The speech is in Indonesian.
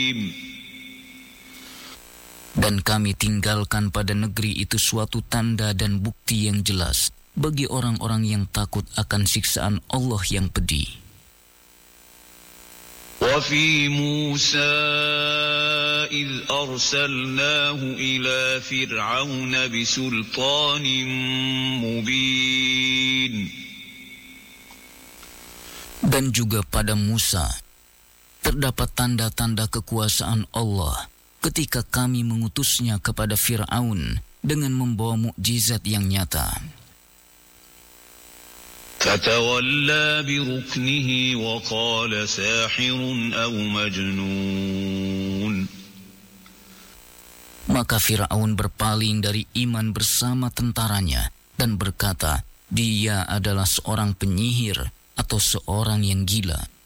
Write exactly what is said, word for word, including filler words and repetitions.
Dan kami tinggalkan pada negeri itu suatu tanda dan bukti yang jelas bagi orang-orang yang takut akan siksaan Allah yang pedih. وَفِي مُوسَى إِذْ أَرْسَلْنَاهُ إِلَى فِرْعَوْنَ بِسُلْطَانٍ مُبِينٍ. Dan juga pada Musa terdapat tanda-tanda kekuasaan Allah ketika kami mengutusnya kepada Fir'aun dengan membawa mukjizat yang nyata. فَتَوَلَّى بِرُكْنِهِ وَقَالَ سَاحِرٌ أَوْ مَجْنُونٌ. Maka Fir'aun berpaling dari iman bersama tentaranya dan berkata, dia adalah seorang penyihir atau seorang yang gila.